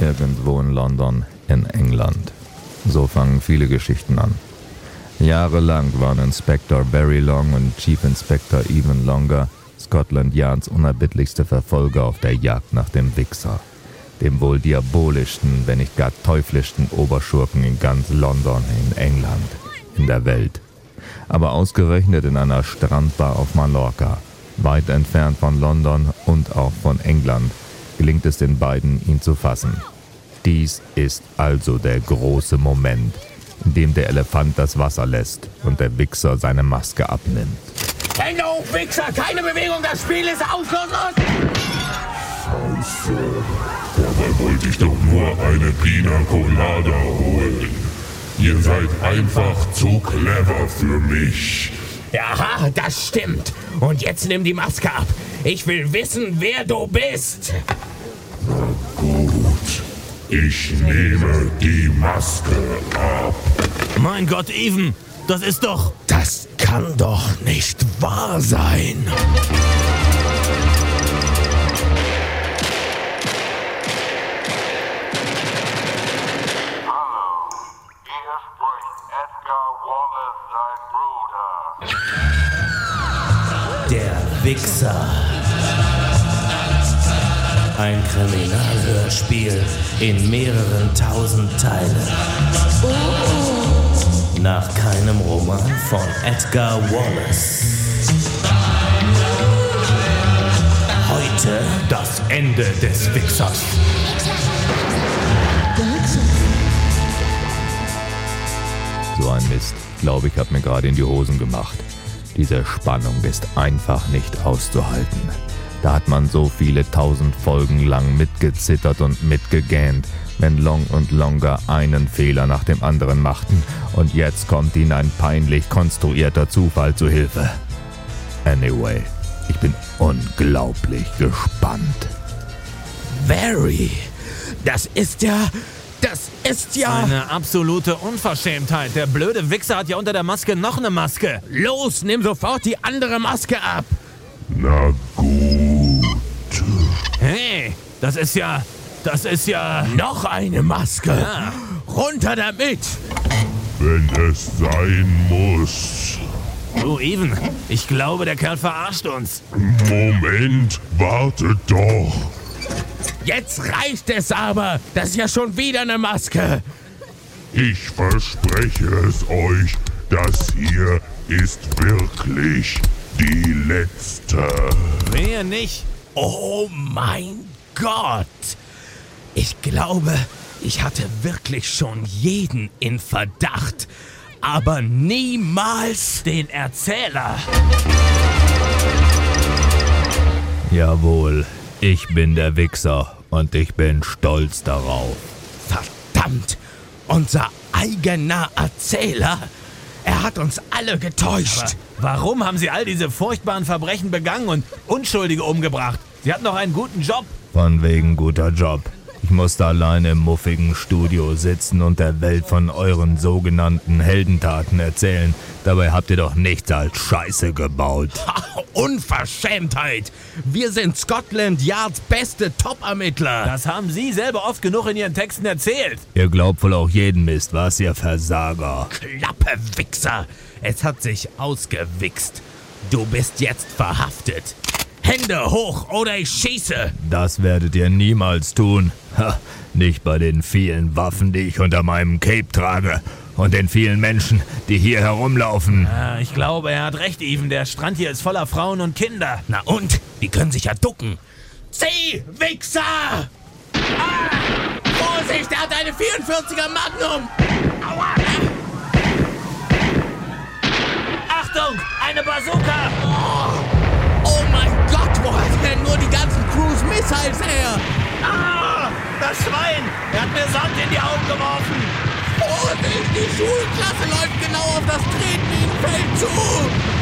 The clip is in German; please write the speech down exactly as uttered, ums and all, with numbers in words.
irgendwo in London, in England. So fangen viele Geschichten an. Jahrelang waren Inspector Barry Long und Chief Inspector Even Longer Scotland Yards unerbittlichste Verfolger auf der Jagd nach dem Wichser, dem wohl diabolischsten, wenn nicht gar teuflischsten Oberschurken in ganz London, in England, in der Welt. Aber ausgerechnet in einer Strandbar auf Mallorca, weit entfernt von London und auch von England, gelingt es den beiden, ihn zu fassen. Dies ist also der große Moment, in dem der Elefant das Wasser lässt und der Wichser seine Maske abnimmt. Hände hoch, Wichser! Keine Bewegung, das Spiel ist ausgeschlossen! Scheiße, dabei wollte ich doch nur eine Pina Colada holen. Ihr seid einfach zu clever für mich. Ja, das stimmt. Und jetzt nimm die Maske ab. Ich will wissen, wer du bist. Na gut, ich nehme die Maske ab. Mein Gott, Even, das ist doch... Das kann doch nicht wahr sein. Der Wichser. Ein Kriminalhörspiel in mehreren tausend Teilen. Nach keinem Roman von Edgar Wallace. Heute das Ende des Wichsers. So ein Mist. Ich glaube, ich habe mir gerade in die Hosen gemacht. Diese Spannung ist einfach nicht auszuhalten. Da hat man so viele tausend Folgen lang mitgezittert und mitgegähnt, wenn Long und Longer einen Fehler nach dem anderen machten. Und jetzt kommt ihnen ein peinlich konstruierter Zufall zu Hilfe. Anyway, ich bin unglaublich gespannt. Barry, das ist ja... Das ist ja... Eine absolute Unverschämtheit. Der blöde Wichser hat ja unter der Maske noch eine Maske. Los, nimm sofort die andere Maske ab. Na gut. Hey, das ist ja... Das ist ja... Noch eine Maske. Ja. Runter damit. Wenn es sein muss. Du, Even, ich glaube, der Kerl verarscht uns. Moment, wartet doch. Jetzt reicht es aber. Das ist ja schon wieder eine Maske. Ich verspreche es euch, das hier ist wirklich die letzte. Wehe nicht. Oh mein Gott. Ich glaube, ich hatte wirklich schon jeden in Verdacht, aber niemals Den Erzähler. Jawohl, ich bin der Wichser und ich bin stolz darauf. Verdammt, unser eigener Erzähler. Er hat uns alle getäuscht. Aber warum haben sie all diese furchtbaren Verbrechen begangen und Unschuldige umgebracht? Sie hatten doch einen guten Job. Von wegen guter Job. Ich musste alleine im muffigen Studio sitzen und der Welt von euren sogenannten Heldentaten erzählen. Dabei habt ihr doch nichts als Scheiße gebaut. Unverschämtheit! Wir sind Scotland Yards beste Top-Ermittler. Das haben Sie selber oft genug in Ihren Texten erzählt. Ihr glaubt wohl auch jeden Mist, was, ihr Versager? Klappe, Wichser! Es hat sich ausgewichst. Du bist jetzt verhaftet. Hände hoch oder ich schieße! Das werdet ihr niemals tun. Ha, nicht bei den vielen Waffen, die ich unter meinem Cape trage. Und den vielen Menschen, die hier herumlaufen. Ja, ich glaube, er hat recht, Even. Der Strand hier ist voller Frauen und Kinder. Na und? Die können sich ja ducken. Zieh, Wichser! Ah! Vorsicht, er hat eine vierundvierziger Magnum! Aua! Achtung, eine Bazooka! Oh, oh mein Gott, wo hat er denn nur die ganzen Cruise Missiles her? Ah, das Schwein! Er hat mir Sand in die Augen geworfen! Vorsicht, die Schulklasse läuft genau auf das Tretminenfeld zu!